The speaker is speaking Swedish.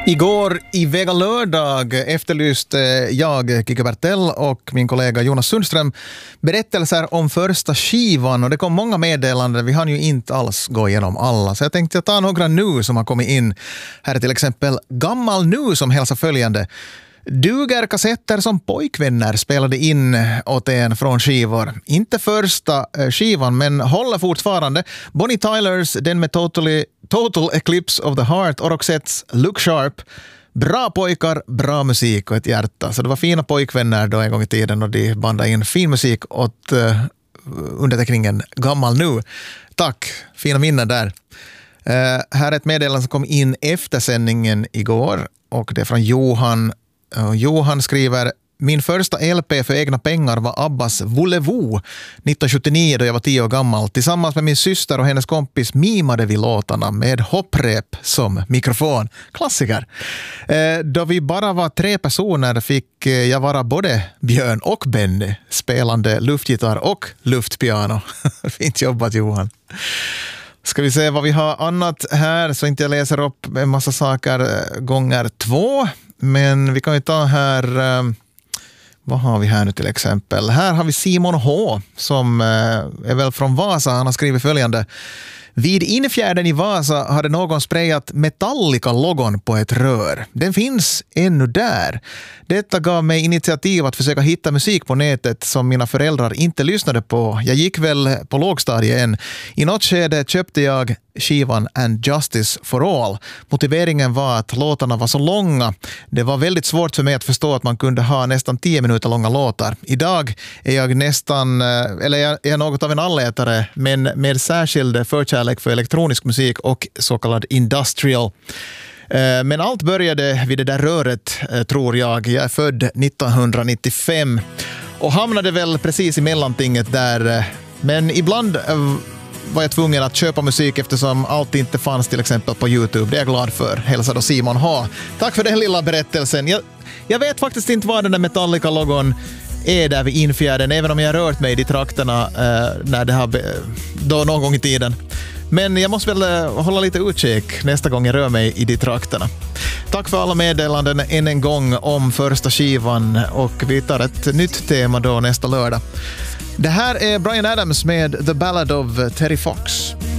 Igår i Vega lördag efterlyste jag, Kike Bertell och min kollega Jonas Sundström berättelser om första skivan, och det kom många meddelanden. Vi hann ju inte alls gå igenom alla, så jag tänkte ta några nu som har kommit in. Här är till exempel Gammal nu som hälsar följande: duger kassetter som pojkvänner spelade in åt en från skivor. Inte första skivan, men håller fortfarande. Bonnie Tylers, den med Total Eclipse of the Heart, och Roxettes Look Sharp. Bra pojkar, bra musik och ett hjärta. Så det var fina pojkvänner då en gång i tiden, och de bandade in fin musik åt underteckningen Gammal nu. Tack, fina minnen där. Här är ett meddelande som kom in efter sändningen igår, och det är från Johan. Johan skriver: min första LP för egna pengar var Abbas Voulez-vous 1979 då jag var 10 år gammal. Tillsammans med min syster och hennes kompis mimade vi låtarna med hopprep som mikrofon. Klassiker. Då vi bara var 3 personer fick jag vara både Björn och Benny, spelande luftgitarr och luftpiano. Fint jobbat, Johan. Ska vi se vad vi har annat här, så inte jag läser upp en massa saker gånger 2. Men vi kan ju ta här, vad har vi här nu till exempel? Här har vi Simon H som är väl från Vasa. Han har skrivit följande: vid infjärden i Vasa hade någon sprayat Metallica-logon på ett rör. Den finns ännu där. Detta gav mig initiativ att försöka hitta musik på nätet som mina föräldrar inte lyssnade på. Jag gick väl på lågstadiet än. I något skede köpte jag skivan And Justice for All. Motiveringen var att låtarna var så långa. Det var väldigt svårt för mig att förstå att man kunde ha nästan 10 minuter långa låtar. Idag är jag nästan, eller jag är något av en allätare, men med särskild förkärlek för elektronisk musik och så kallad industrial. Men allt började vid det där röret, tror jag. Jag är född 1995 och hamnade väl precis i mellantinget där. Men ibland var jag tvungen att köpa musik eftersom allt inte fanns till exempel på YouTube. Det är jag glad för. Hälsa då Simon H. Tack för den lilla berättelsen. Jag vet faktiskt inte vad den där Metallica-logon är där vid infjärden, även om jag rört mig i de trakterna när det har då någon gång i tiden. Men jag måste väl hålla lite utkik nästa gång jag rör mig i de trakterna. Tack för alla meddelanden än en gång om första skivan, och vi tar ett nytt tema då nästa lördag. Det här är Bryan Adams med The Ballad of Terry Fox.